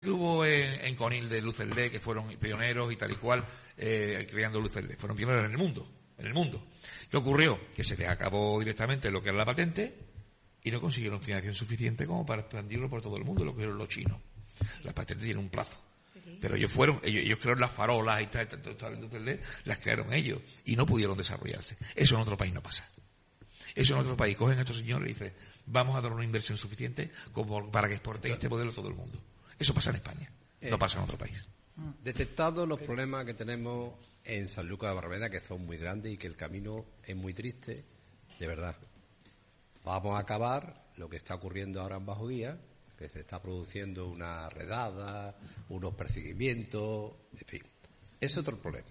que hubo en Conil de Lucerlé, que fueron pioneros y tal y cual, creando Lucerlé. Fueron pioneros en el mundo. ¿Qué ocurrió? Que se les acabó directamente lo que era la patente y no consiguieron financiación suficiente como para expandirlo por todo el mundo, lo que eran los chinos. La patente tiene un plazo. Pero ellos crearon las farolas y tal, Lucerlé, las crearon ellos y no pudieron desarrollarse. Eso en otro país no pasa. Eso en otro país. Cogen a estos señores y dicen, vamos a dar una inversión suficiente como para que exporten este modelo a todo el mundo. Eso pasa en España, no pasa en otro país. Detectados los problemas que tenemos en Sanlúcar de Barrameda, que son muy grandes y que el camino es muy triste, de verdad. Vamos a acabar lo que está ocurriendo ahora en Bajo Guía, que se está produciendo una redada, unos perseguimientos, en fin. Es otro problema.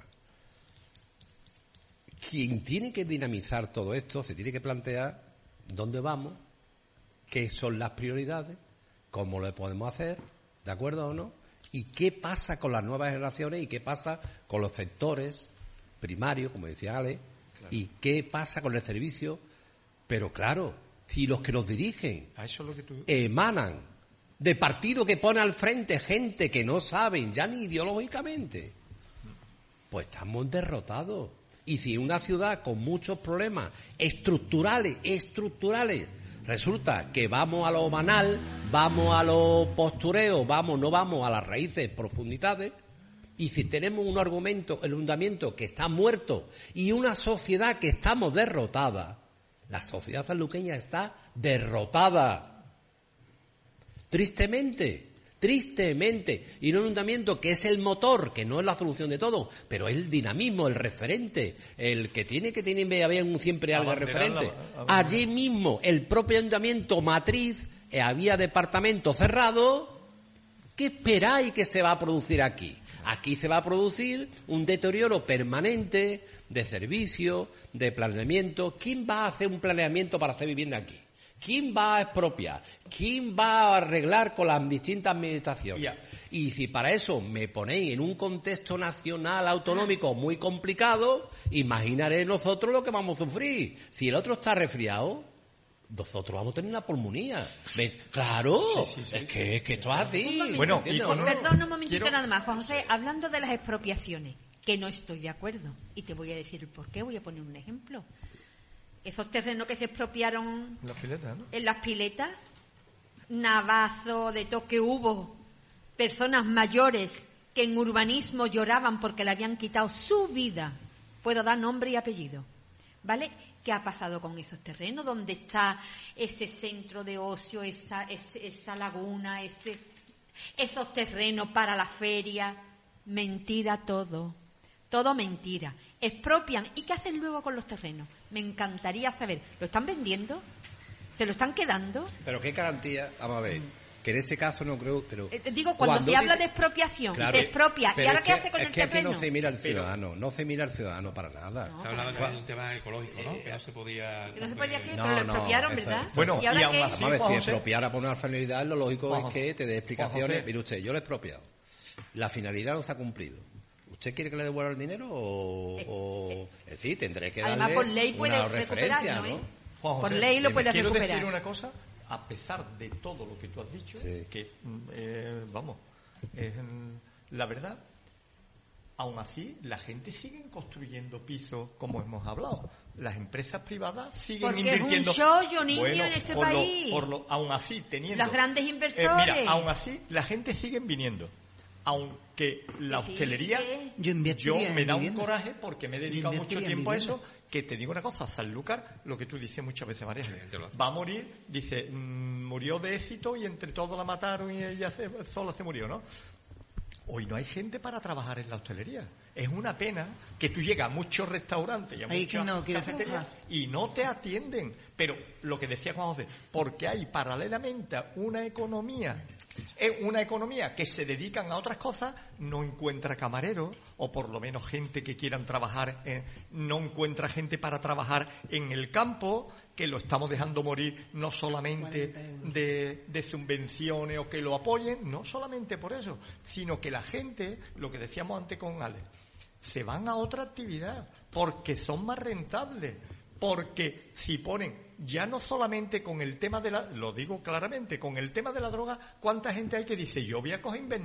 Quien tiene que dinamizar todo esto se tiene que plantear dónde vamos, qué son las prioridades, cómo lo podemos hacer, ¿de acuerdo o no? Y qué pasa con las nuevas generaciones y qué pasa con los sectores primarios, como decía Ale, claro. Y qué pasa con el servicio. Pero claro, si los que nos dirigen emanan de partido que pone al frente gente que no saben ya ni ideológicamente, pues estamos derrotados. Y si una ciudad con muchos problemas estructurales, resulta que vamos a lo banal, vamos a lo postureo, no vamos a las raíces, profundidades, y si tenemos un argumento, el hundimiento que está muerto y una sociedad que estamos derrotada, la sociedad sanluqueña está derrotada. Tristemente, y no un hundimiento que es el motor, que no es la solución de todo, pero es el dinamismo, el referente, el que tiene haber siempre algo referente. Allí mismo, el propio ayuntamiento matriz, había departamentos cerrados. ¿Qué esperáis que se va a producir aquí? Aquí se va a producir un deterioro permanente de servicios, de planeamiento. ¿Quién va a hacer un planeamiento para hacer vivienda aquí? ¿Quién va a expropiar? ¿Quién va a arreglar con las distintas administraciones? Yeah. Y si para eso me ponéis en un contexto nacional autonómico muy complicado, imaginaré nosotros lo que vamos a sufrir. Si el otro está resfriado, nosotros vamos a tener una pulmonía. Claro, sí. Es que esto es así. Bueno, perdón, un momentito nada más, Juan José, hablando de las expropiaciones, que no estoy de acuerdo, y te voy a decir el por qué, voy a poner un ejemplo. Esos terrenos que se expropiaron en las piletas, Navazo, de todo que hubo personas mayores que en urbanismo lloraban porque le habían quitado su vida. Puedo dar nombre y apellido, ¿vale? ¿Qué ha pasado con esos terrenos? ¿Dónde está ese centro de ocio, esa laguna, esos terrenos para la feria? Mentira todo mentira. Expropian. ¿Y qué hacen luego con los terrenos? Me encantaría saber. ¿Lo están vendiendo? ¿Se lo están quedando? Pero qué garantía, vamos a ver, que en este caso no creo, pero... digo, cuando se habla de expropiación, claro, se expropia, ¿y ahora qué hace con el terreno? Es que aquí no se mira al ciudadano para nada. Se hablaba que era un tema ecológico, ¿no? Que no se podía... Que no se podía, pero lo expropiaron, ¿verdad? Bueno, y aún así, vamos a ver, si expropiara por una finalidad, lo lógico es que te dé explicaciones. Mire usted, yo lo he expropiado. La finalidad no se ha cumplido. ¿Usted quiere que le devuelva el dinero o es decir, tendré que darle además, por ley puede una referencia, ¿no? Juan José, por ley lo puede recuperar. Quiero decir una cosa, a pesar de todo lo que tú has dicho, sí, que la verdad, aún así la gente sigue construyendo pisos, como hemos hablado. Las empresas privadas siguen invirtiendo. Es un chollo, niño, en este país. Aún así, teniendo los grandes inversores. Mira, aún así la gente sigue viniendo. Aunque la hostelería, yo me da un coraje porque me he dedicado mucho tiempo a eso, que te digo una cosa, Sanlúcar, lo que tú dices muchas veces, María, va a morir, dice, murió de éxito y entre todos la mataron y ella sola se murió, ¿no? Hoy no hay gente para trabajar en la hostelería. Es una pena que tú llegas a muchos restaurantes y a muchas cafeterías y no te atienden. Pero lo que decía Juan José, porque hay paralelamente una economía que se dedican a otras cosas, no encuentra camareros, o por lo menos gente que quieran trabajar, no encuentra gente para trabajar en el campo, que lo estamos dejando morir no solamente de subvenciones o que lo apoyen, no solamente por eso, sino que la gente, lo que decíamos antes con Ale, se van a otra actividad porque son más rentables. Porque si ponen, ya no solamente con el tema lo digo claramente, con el tema de la droga, ¿cuánta gente hay que dice, yo voy a coger